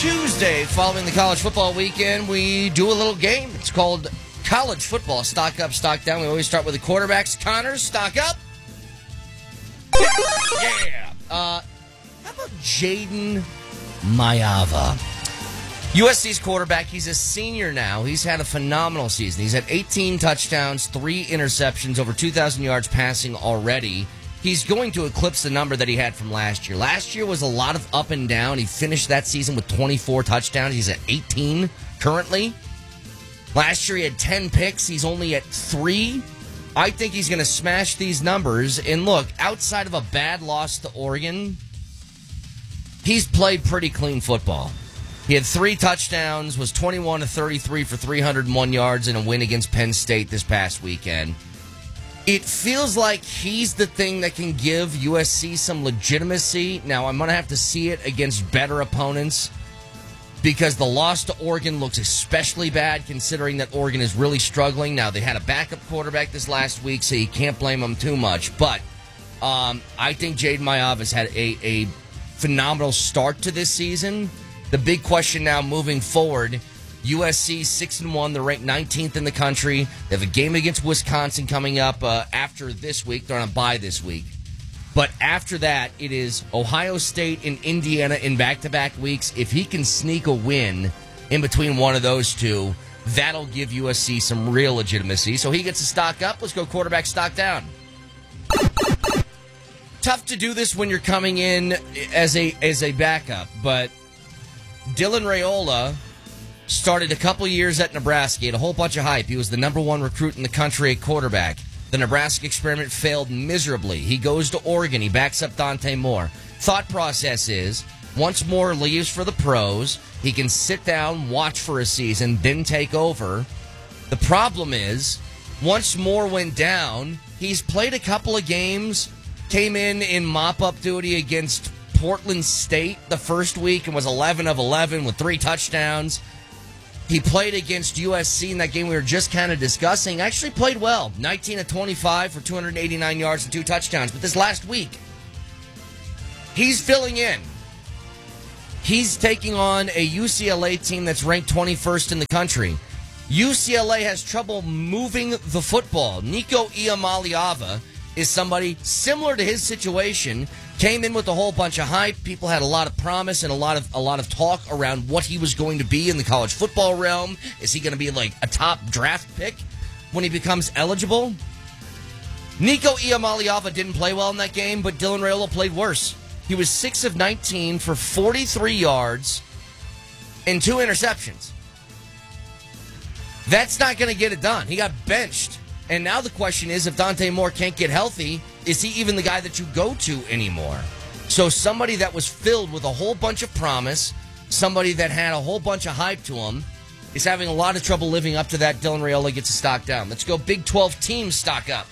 Tuesday, following the college football weekend, we do a little game. It's called College Football Stock Up, Stock Down. We always start with the quarterbacks. Connor, stock up. Yeah. How about Jayden Maiava? USC's quarterback. He's a senior now. He's had a phenomenal season. He's had 18 touchdowns, 3 interceptions, over 2,000 yards passing already. He's going to eclipse the number that he had from last year. Last year was a lot of up and down. He finished that season with 24 touchdowns. He's at 18 currently. Last year he had 10 picks. He's only at 3. I think he's going to smash these numbers. And look, outside of a bad loss to Oregon, he's played pretty clean football. He had 3 touchdowns, was 21 to 33 for 301 yards in a win against Penn State this past weekend. It feels like he's the thing that can give USC some legitimacy. Now, I'm going to have to see it against better opponents because the loss to Oregon looks especially bad considering that Oregon is really struggling. Now, they had a backup quarterback this last week, so you can't blame them too much. But I think Jayden Maiava has had a phenomenal start to this season. The big question now moving forward, USC 6-1. They're ranked 19th in the country. They have a game against Wisconsin coming up after this week. They're on a bye this week. But after that, it is Ohio State and Indiana in back-to-back weeks. If he can sneak a win in between one of those two, that'll give USC some real legitimacy. So he gets a stock up. Let's go quarterback stock down. Tough to do this when you're coming in as a backup, but Dylan Raiola started a couple years at Nebraska. He had a whole bunch of hype. He was the number 1 recruit in the country at quarterback. The Nebraska experiment failed miserably. He goes to Oregon. He backs up Dante Moore. Thought process is, once Moore leaves for the pros, he can sit down, watch for a season, then take over. The problem is, once Moore went down, he's played a couple of games, came in mop-up duty against Portland State the first week and was 11 of 11 with 3 touchdowns. He played against USC in that game we were just kind of discussing. Actually played well. 19 of 25 for 289 yards and 2 touchdowns. But this last week, he's filling in. He's taking on a UCLA team that's ranked 21st in the country. UCLA has trouble moving the football. Nico Iamaleava is somebody similar to his situation. Came in with a whole bunch of hype. People had a lot of promise and a lot of talk around what he was going to be in the college football realm. Is he going to be like a top draft pick when he becomes eligible? Nico Iamaleava didn't play well in that game, but Dylan Raiola played worse. He was 6 of 19 for 43 yards and 2 interceptions. That's not going to get it done. He got benched. And now the question is, if Dante Moore can't get healthy, is he even the guy that you go to anymore? So somebody that was filled with a whole bunch of promise, somebody that had a whole bunch of hype to him, is having a lot of trouble living up to that. Dylan Raiola gets a stock down. Let's go Big 12 teams stock up.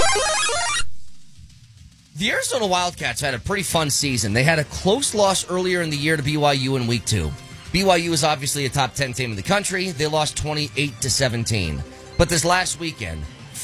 The Arizona Wildcats had a pretty fun season. They had a close loss earlier in the year to BYU in Week 2. BYU is obviously a top 10 team in the country. They lost 28-17. But this last weekend,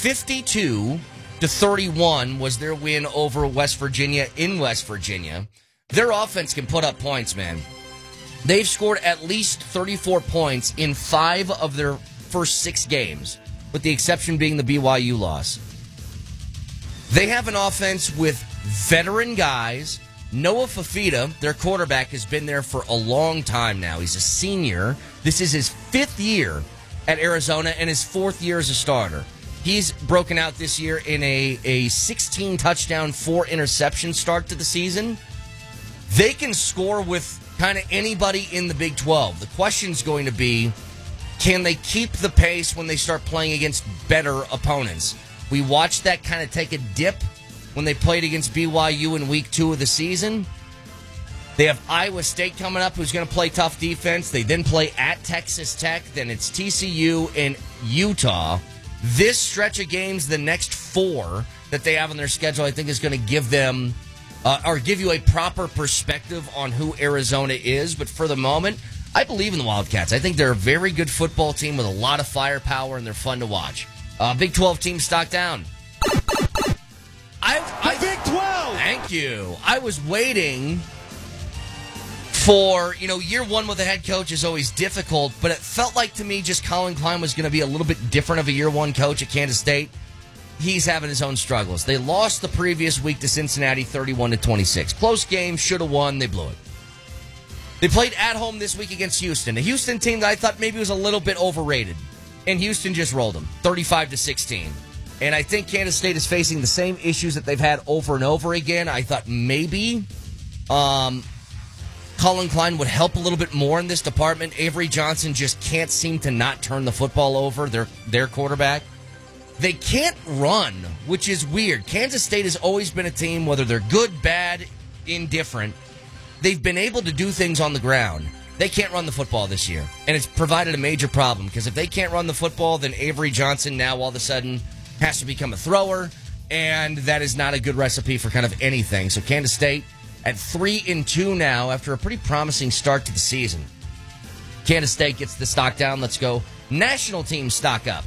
52-31 was their win over West Virginia in West Virginia. Their offense can put up points, man. They've scored at least 34 points in 5 of their first 6 games, with the exception being the BYU loss. They have an offense with veteran guys. Noah Fafita, their quarterback, has been there for a long time now. He's a senior. This is his 5th year at Arizona and his 4th year as a starter. He's broken out this year in a 16-touchdown, 4-interception start to the season. They can score with kind of anybody in the Big 12. The question's going to be, can they keep the pace when they start playing against better opponents? We watched that kind of take a dip when they played against BYU in Week 2 of the season. They have Iowa State coming up, who's going to play tough defense. They then play at Texas Tech. Then it's TCU and Utah. This stretch of games, the next 4 that they have on their schedule, I think is going to give them or give you a proper perspective on who Arizona is. But for the moment, I believe in the Wildcats. I think they're a very good football team with a lot of firepower, and they're fun to watch. Big 12 team stock down. Big 12! Thank you. I was waiting for, year one with a head coach is always difficult, but it felt like to me just Colin Klein was going to be a little bit different of a year one coach at Kansas State. He's having his own struggles. They lost the previous week to Cincinnati 31-26. Close game, should have won, they blew it. They played at home this week against Houston, a Houston team that I thought maybe was a little bit overrated. And Houston just rolled them, 35-16. And I think Kansas State is facing the same issues that they've had over and over again. I thought maybe Colin Klein would help a little bit more in this department. Avery Johnson just can't seem to not turn the football over, their quarterback. They can't run, which is weird. Kansas State has always been a team, whether they're good, bad, indifferent, they've been able to do things on the ground. They can't run the football this year, and it's provided a major problem because if they can't run the football, then Avery Johnson now all of a sudden has to become a thrower, and that is not a good recipe for kind of anything. So Kansas State at 3-2 now after a pretty promising start to the season. Kansas State gets the stock down. Let's go national team stock up.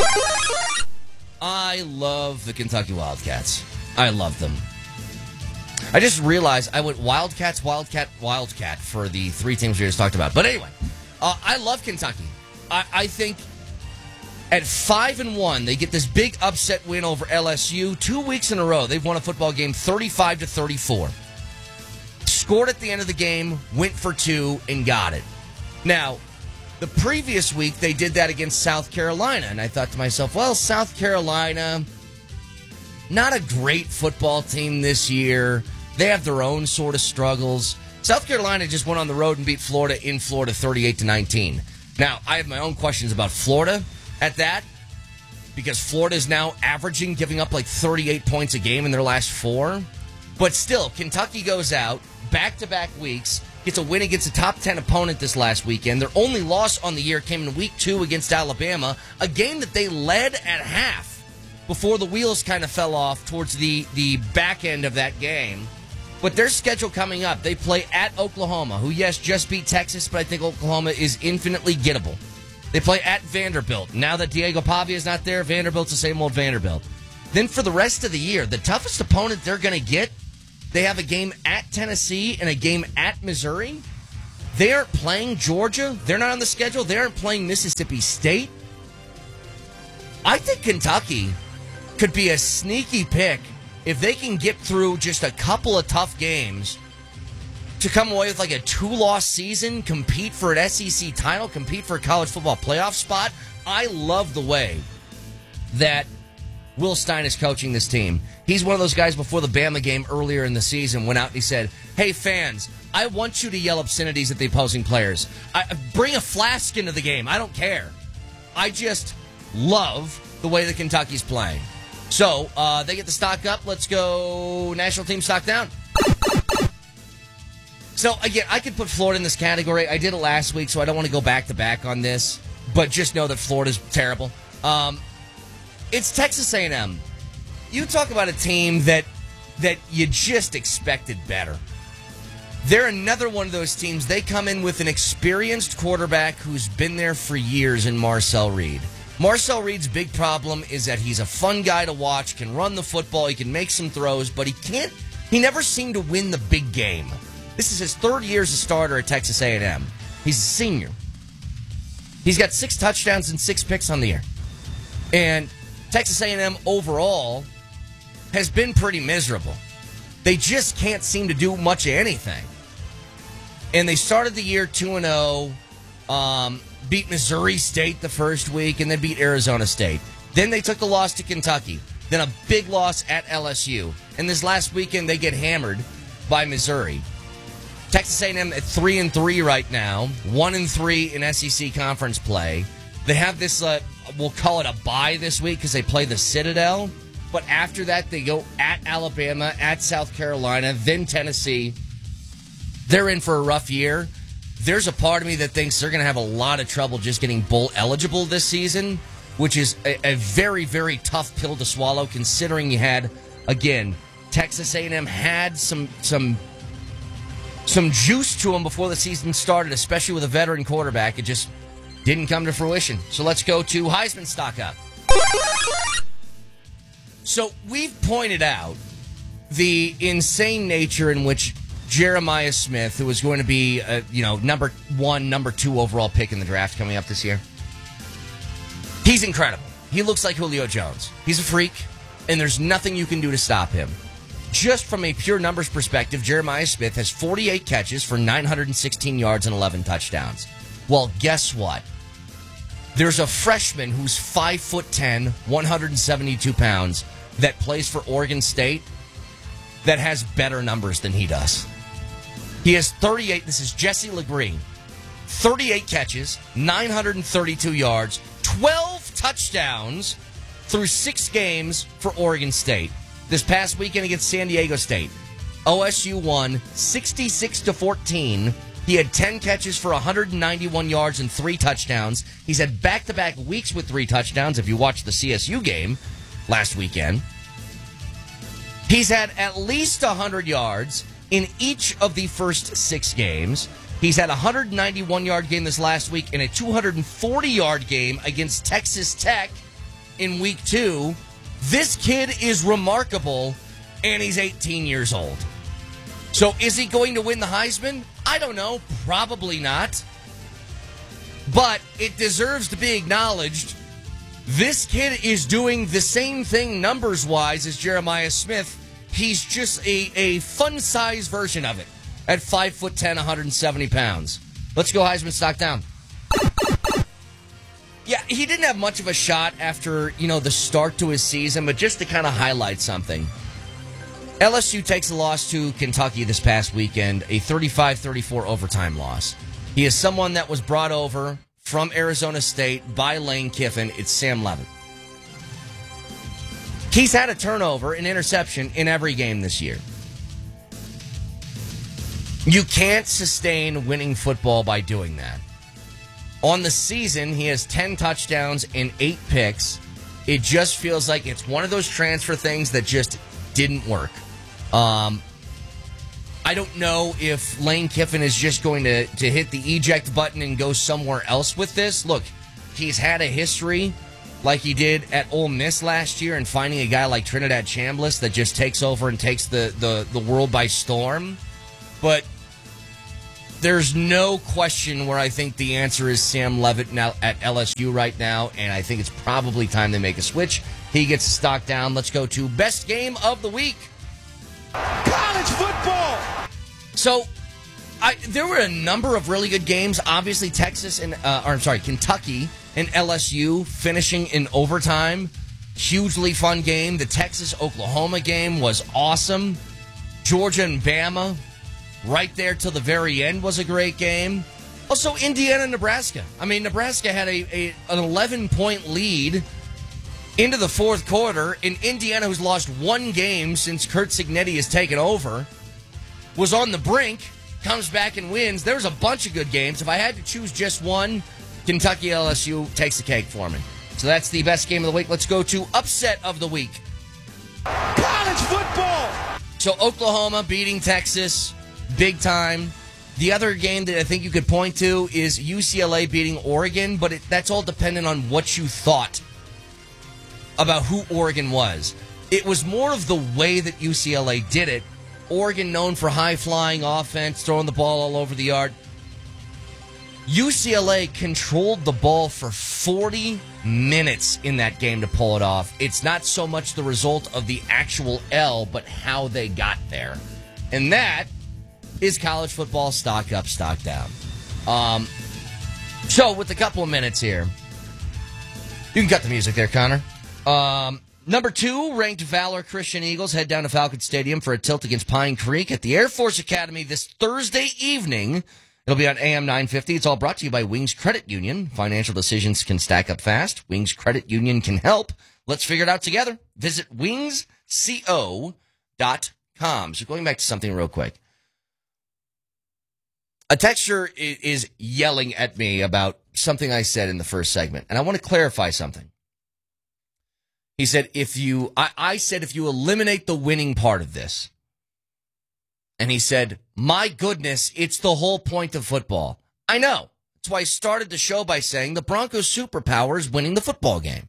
I love the Kentucky Wildcats. I love them. I just realized I went Wildcats, Wildcat, Wildcat for the three teams we just talked about. But anyway, I love Kentucky. I think at 5-1, they get this big upset win over LSU. 2 weeks in a row, they've won a football game 35-34. Scored at the end of the game, went for two, and got it. Now, the previous week, they did that against South Carolina, and I thought to myself, well, South Carolina, not a great football team this year. They have their own sort of struggles. South Carolina just went on the road and beat Florida in Florida 38-19. Now, I have my own questions about Florida at that, because Florida is now averaging, giving up like 38 points a game in their last four. But still, Kentucky goes out back-to-back weeks, gets a win against a top 10 opponent this last weekend. Their only loss on the year came in week 2 against Alabama, a game that they led at half before the wheels kind of fell off towards the back end of that game. But their schedule coming up, they play at Oklahoma, who, yes, just beat Texas, but I think Oklahoma is infinitely gettable. They play at Vanderbilt. Now that Diego Pavia is not there, Vanderbilt's the same old Vanderbilt. Then for the rest of the year, the toughest opponent they're going to get, they have a game at Tennessee and a game at Missouri. They aren't playing Georgia. They're not on the schedule. They aren't playing Mississippi State. I think Kentucky could be a sneaky pick if they can get through just a couple of tough games to come away with like a 2-loss season, compete for an SEC title, compete for a college football playoff spot. I love the way that Will Stein is coaching this team. He's one of those guys before the Bama game earlier in the season went out and he said, hey, fans, I want you to yell obscenities at the opposing players. Bring a flask into the game. I don't care. I just love the way that Kentucky's playing. So, they get the stock up. Let's go national team stock down. So, again, I could put Florida in this category. I did it last week, so I don't want to go back-to-back on this. But just know that Florida's terrible. It's Texas A&M. You talk about a team that you just expected better. They're another one of those teams. They come in with an experienced quarterback who's been there for years in Marcel Reed. Marcel Reed's big problem is that he's a fun guy to watch, can run the football, he can make some throws, but he never seemed to win the big game. This is his third year as a starter at Texas A&M. He's a senior. He's got 6 touchdowns and 6 picks on the year. And Texas A&M overall has been pretty miserable. They just can't seem to do much of anything. And they started the year 2-0, beat Missouri State the first week, and then beat Arizona State. Then they took the loss to Kentucky. Then a big loss at LSU. And this last weekend, they get hammered by Missouri. Texas A&M at 3-3 right now, 1-3 in SEC conference play. They have this, we'll call it a bye this week because they play the Citadel. But after that, they go at Alabama, at South Carolina, then Tennessee. They're in for a rough year. There's a part of me that thinks they're going to have a lot of trouble just getting bowl eligible this season, which is a very, very tough pill to swallow considering you had, again, Texas A&M had some juice to them before the season started, especially with a veteran quarterback. It just didn't come to fruition. So let's go to Heisman stock up. So we've pointed out the insane nature in which Jeremiah Smith, who is going to be, number 1, number 2 overall pick in the draft coming up this year. He's incredible. He looks like Julio Jones. He's a freak, and there's nothing you can do to stop him. Just from a pure numbers perspective, Jeremiah Smith has 48 catches for 916 yards and 11 touchdowns. Well, guess what? There's a freshman who's 5'10", 172 pounds, that plays for Oregon State that has better numbers than he does. He has 38. This is Jesse LeGree. 38 catches, 932 yards, 12 touchdowns through 6 games for Oregon State. This past weekend against San Diego State, OSU won 66-14. He had 10 catches for 191 yards and 3 touchdowns. He's had back-to-back weeks with 3 touchdowns, if you watched the CSU game last weekend. He's had at least 100 yards in each of the first 6 games. He's had a 191-yard game this last week and a 240-yard game against Texas Tech in week 2. This kid is remarkable, and he's 18 years old. So is he going to win the Heisman? I don't know. Probably not. But it deserves to be acknowledged. This kid is doing the same thing numbers-wise as Jeremiah Smith. He's just a fun-sized version of it at 5'10", 170 pounds. Let's go Heisman stock down. Yeah, he didn't have much of a shot after, the start to his season, but just to kind of highlight something. LSU takes a loss to Kentucky this past weekend, a 35-34 overtime loss. He is someone that was brought over from Arizona State by Lane Kiffin. It's Sam Levitt. He's had a turnover, an interception in every game this year. You can't sustain winning football by doing that. On the season, he has 10 touchdowns and 8 picks. It just feels like it's one of those transfer things that just didn't work. I don't know if Lane Kiffin is just going to hit the eject button and go somewhere else with this. Look, he's had a history like he did at Ole Miss last year and finding a guy like Trinidad Chambliss that just takes over and takes the world by storm. But there's no question where I think the answer is Sam Levitt now at LSU right now, and I think it's probably time they make a switch. He gets a stock down. Let's go to best game of the week. College football! So, there were a number of really good games. Obviously, Kentucky and LSU finishing in overtime. Hugely fun game. The Texas-Oklahoma game was awesome. Georgia and Bama, right there till the very end, was a great game. Also, Indiana-Nebraska. I mean, Nebraska had an 11-point lead into the fourth quarter, and Indiana, who's lost 1 game since Curt Cignetti has taken over, was on the brink, comes back and wins. There was a bunch of good games. If I had to choose just one, Kentucky LSU takes the cake for me. So that's the best game of the week. Let's go to upset of the week. College football! So Oklahoma beating Texas, big time. The other game that I think you could point to is UCLA beating Oregon, but that's all dependent on what you thought about who Oregon was. It was more of the way that UCLA did it. Oregon known for high-flying offense, throwing the ball all over the yard. UCLA controlled the ball for 40 minutes in that game to pull it off. It's not so much the result of the actual L, but how they got there. And that is college football stock up, stock down. So with a couple of minutes here, you can cut the music there, Connor. Number 2, ranked Valor Christian Eagles head down to Falcon Stadium for a tilt against Pine Creek at the Air Force Academy this Thursday evening. It'll be on AM 950. It's all brought to you by Wings Credit Union. Financial decisions can stack up fast. Wings Credit Union can help. Let's figure it out together. Visit wingsco.com. So going back to something real quick. A texter is yelling at me about something I said in the first segment, and I want to clarify something. He said, I said if you eliminate the winning part of this, and he said, my goodness, it's the whole point of football. I know. That's why I started the show by saying the Broncos' superpower is winning the football game.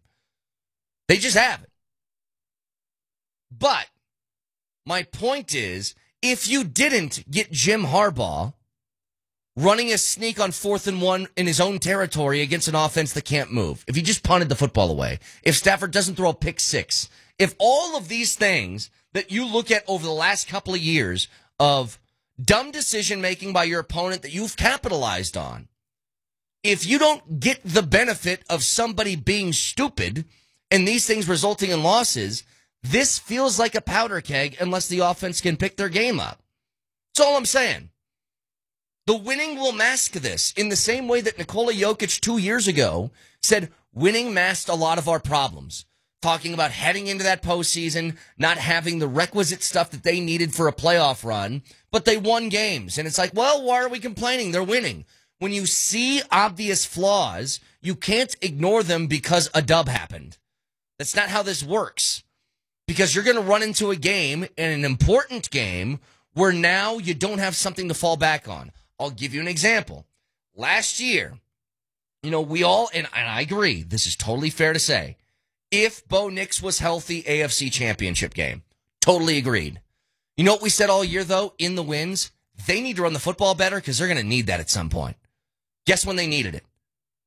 They just haven't. But my point is, if you didn't get Jim Harbaugh running a sneak on 4th and 1 in his own territory against an offense that can't move, if he just punted the football away, if Stafford doesn't throw a pick six, if all of these things that you look at over the last couple of years of dumb decision-making by your opponent that you've capitalized on, if you don't get the benefit of somebody being stupid and these things resulting in losses, this feels like a powder keg unless the offense can pick their game up. That's all I'm saying. The winning will mask this in the same way that Nikola Jokic 2 years ago said winning masked a lot of our problems. Talking about heading into that postseason, not having the requisite stuff that they needed for a playoff run, but they won games. And it's like, well, why are we complaining? They're winning. When you see obvious flaws, you can't ignore them because a dub happened. That's not how this works. Because you're going to run into a game, and an important game, where now you don't have something to fall back on. I'll give you an example. Last year, we all, and I agree, this is totally fair to say, if Bo Nix was healthy, AFC Championship game. Totally agreed. You know what we said all year, though, in the wins? They need to run the football better because they're going to need that at some point. Guess when they needed it?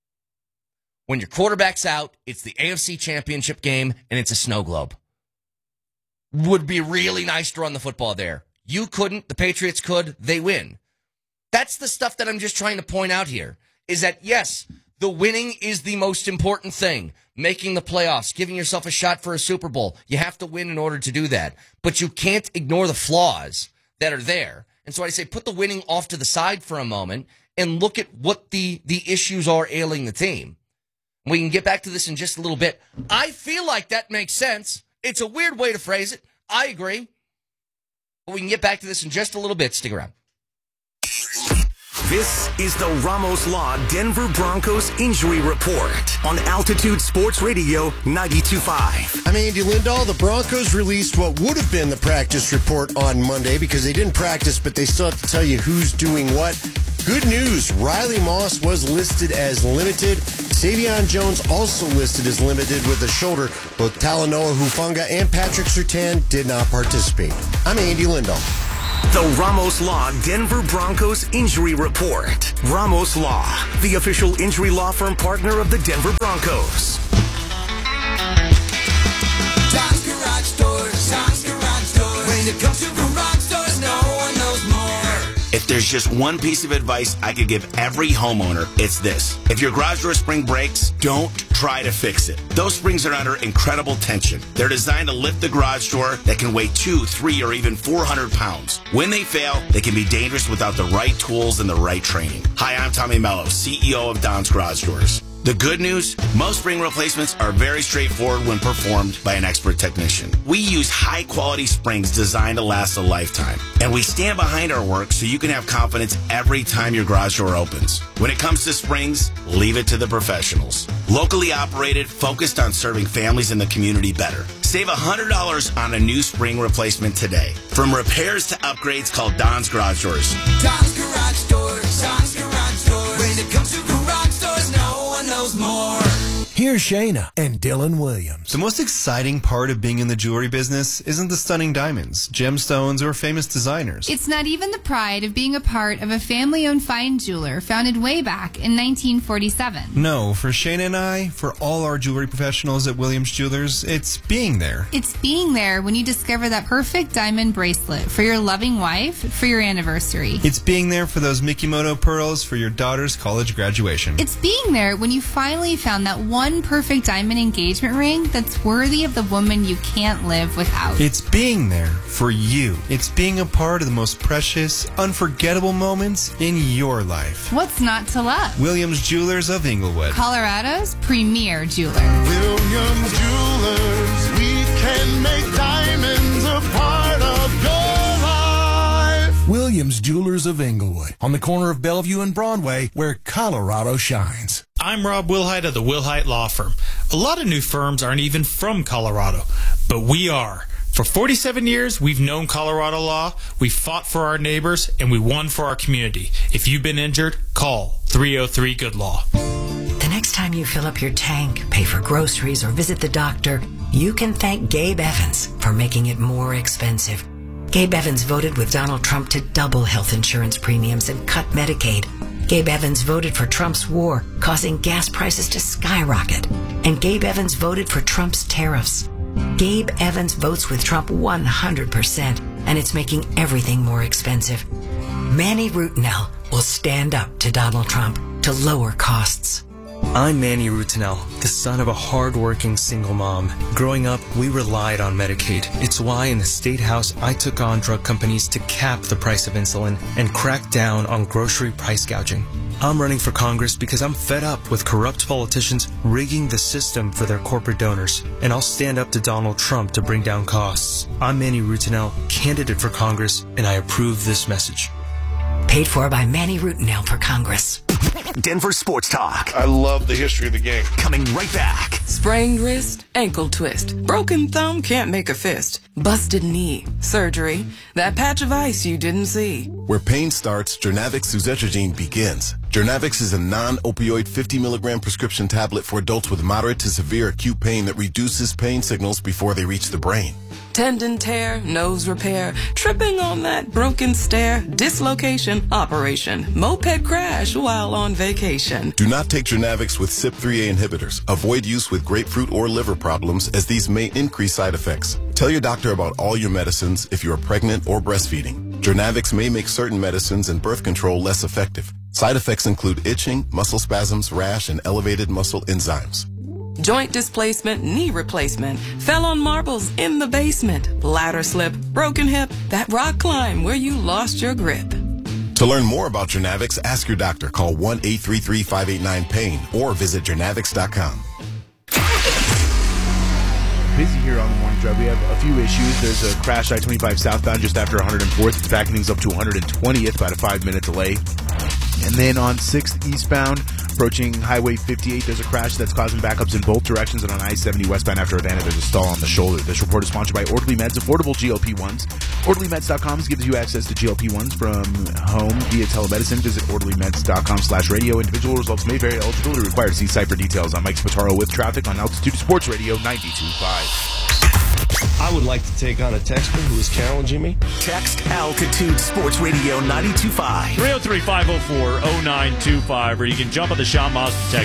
When your quarterback's out, it's the AFC Championship game, and it's a snow globe. Would be really nice to run the football there. You couldn't. The Patriots could. They win. That's the stuff that I'm just trying to point out here, is that, yes, the winning is the most important thing. Making the playoffs, giving yourself a shot for a Super Bowl. You have to win in order to do that. But you can't ignore the flaws that are there. And so I say put the winning off to the side for a moment and look at what the issues are ailing the team. We can get back to this in just a little bit. I feel like that makes sense. It's a weird way to phrase it. I agree. But we can get back to this in just a little bit. Stick around. This is the Ramos Law Denver Broncos Injury Report on Altitude Sports Radio 92.5. I'm Andy Lindahl. The Broncos released what would have been the practice report on Monday because they didn't practice, but they still have to tell you who's doing what. Good news, Riley Moss was listed as limited. Savion Jones also listed as limited with a shoulder. Both Talanoa Hufanga and Patrick Surtain did not participate. I'm Andy Lindahl. The Ramos Law Denver Broncos Injury Report. Ramos Law, the official injury law firm partner of the Denver Broncos. Tom's Garage Doors, Tom's Garage Doors. When it comes to garage doors, no one knows more. If there's just one piece of advice I could give every homeowner, it's this. If your garage door spring breaks, don't try to fix it. Those springs are under incredible tension. They're designed to lift the garage door that can weigh 2, 3, or even 400 pounds. When they fail, they can be dangerous without the right tools and the right training. Hi, I'm Tommy Mello, CEO of Don's Garage Doors. The good news, most spring replacements are very straightforward when performed by an expert technician. We use high-quality springs designed to last a lifetime. And we stand behind our work so you can have confidence every time your garage door opens. When it comes to springs, leave it to the professionals. Locally operated, focused on serving families in the community better. Save $100 on a new spring replacement today. From repairs to upgrades, call Don's Garage Doors. Tom's Garage Doors, Tom's Garage Doors. When it comes to garage doors, no one knows more. Here's Shayna and Dylan Williams. The most exciting part of being in the jewelry business isn't the stunning diamonds, gemstones, or famous designers. It's not even the pride of being a part of a family-owned fine jeweler founded way back in 1947. No, for Shayna and I, for all our jewelry professionals at Williams Jewelers, it's being there. It's being there when you discover that perfect diamond bracelet for your loving wife for your anniversary. It's being there for those Mikimoto pearls for your daughter's college graduation. It's being there when you finally found that one perfect diamond engagement ring that's worthy of the woman you can't live without. It's being there for you. It's being a part of the most precious, unforgettable moments in your life. What's not to love? Williams Jewelers of Inglewood, Colorado's premier jeweler. Williams Jewelers, we can make diamonds a part of your life. Williams Jewelers of Inglewood, on the corner of Bellevue and Broadway, where Colorado shines. I'm Rob Wilhite of the Wilhite Law Firm. A lot of new firms aren't even from Colorado, but we are. For 47 years, we've known Colorado law, we fought for our neighbors, and we won for our community. If you've been injured, call 303-GOOD-LAW. The next time you fill up your tank, pay for groceries, or visit the doctor, you can thank Gabe Evans for making it more expensive. Gabe Evans voted with Donald Trump to double health insurance premiums and cut Medicaid. Gabe Evans voted for Trump's war, causing gas prices to skyrocket. And Gabe Evans voted for Trump's tariffs. Gabe Evans votes with Trump 100%, and it's making everything more expensive. Manny Rutinel will stand up to Donald Trump to lower costs. I'm Manny Rutinel, the son of a hard-working single mom. Growing up, we relied on Medicaid. It's why in the State House, I took on drug companies to cap the price of insulin and crack down on grocery price gouging. I'm running for Congress because I'm fed up with corrupt politicians rigging the system for their corporate donors. And I'll stand up to Donald Trump to bring down costs. I'm Manny Rutinel, candidate for Congress, and I approve this message. Paid for by Manny Rutinel for Congress. Denver Sports Talk. I love the history of the game. Coming right back. Sprained wrist, ankle twist. Broken thumb can't make a fist. Busted knee, surgery. That patch of ice you didn't see. Where pain starts, Jernavix suzetrigine begins. Jernavix is a non-opioid 50 milligram prescription tablet for adults with moderate to severe acute pain that reduces pain signals before they reach the brain. Tendon tear, nose repair, tripping on that broken stair, dislocation, operation, moped crash while on vacation. Do not take Jernavix with CYP3A inhibitors. Avoid use with grapefruit or liver problems, as these may increase side effects. Tell your doctor about all your medicines if you are pregnant or breastfeeding. Jernavix may make certain medicines and birth control less effective. Side effects include itching, muscle spasms, rash, and elevated muscle enzymes. Joint displacement, knee replacement, fell on marbles in the basement, ladder slip, broken hip, that rock climb where you lost your grip. To learn more about Jernavix, ask your doctor. Call 1-833-589-PAIN or visit jernavix.com. Busy here on the morning drive. We have a few issues. There's a crash I-25 southbound just after 104th. It's backing things up to 120th, about a 5-minute delay. And then on 6th eastbound, approaching Highway 58, there's a crash that's causing backups in both directions. And on I-70 westbound after Urbana, there's a stall on the shoulder. This report is sponsored by Orderly Meds, affordable GLP-1s. OrderlyMeds.com gives you access to GLP-1s from home via telemedicine. Visit OrderlyMeds.com/radio. Individual results may vary. Eligibility required. See site for details. I'm Mike Spataro with traffic on Altitude Sports Radio 92.5. I would like to take on a texter who is challenging me. Text Altitude Sports Radio 92.5. 303-504-0925, or you can jump on the Sean Mazda text